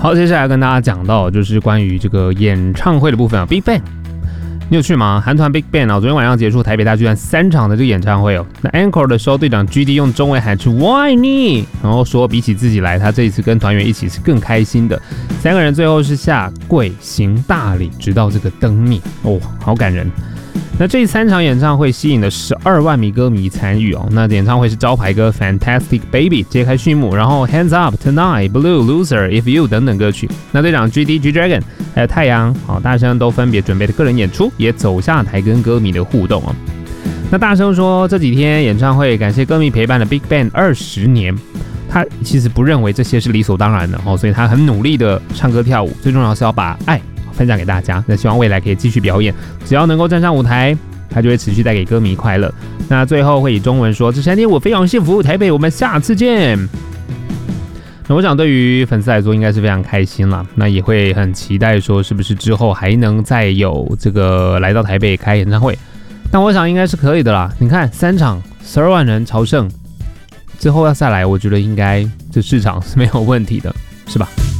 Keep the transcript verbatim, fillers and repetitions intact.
好，接下来跟大家讲到就是关于这个演唱会的部分啊 ，Big Bang。你有去吗？韩团 Big Bang 啊，昨天晚上结束台北大巨蛋三场的这个演唱会哦。那 Encore 的时候，队长 G D 用中文喊出 "Why me"， 然后说比起自己来，他这一次跟团员一起是更开心的。三个人最后是下跪行大礼，直到这个灯灭哦，好感人。那这三场演唱会吸引了十二万名歌迷参与哦。那演唱会是招牌歌 Fantastic Baby 揭开序幕，然后 Hands Up Tonight、Blue、Loser、If You 等等歌曲。那队长 G D、G Dragon 还有太阳、好大声都分别准备了个人演出，也走下台跟歌迷的互动哦。那大声说这几天演唱会感谢歌迷陪伴了 Big Bang 二十年。他其实不认为这些是理所当然的哦，所以他很努力的唱歌跳舞，最重要是要把爱分享给大家。那希望未来可以继续表演，只要能够站上舞台，他就会持续带给歌迷快乐。那最后会以中文说：“这三天我非常幸福，台北我们下次见。”那我想对于粉丝来说应该是非常开心啦，那也会很期待说是不是之后还能再有这个来到台北开演唱会。但我想应该是可以的啦。你看三场十二万人朝圣之后要再来，我觉得应该这市场是没有问题的，是吧？